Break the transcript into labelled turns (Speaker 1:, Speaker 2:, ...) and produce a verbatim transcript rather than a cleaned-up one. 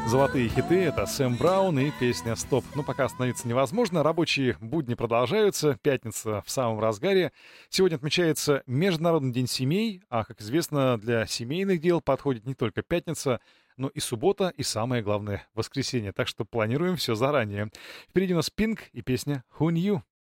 Speaker 1: Золотые хиты — это Сэм Браун и песня «Стоп». Ну, пока остановиться невозможно. Рабочие будни продолжаются. Пятница в самом разгаре. Сегодня отмечается Международный день семей. А, как известно, для семейных дел подходит не только пятница, но и суббота, и самое главное — воскресенье. Так что планируем все заранее. Впереди у нас Пинк и песня «Who Knew?».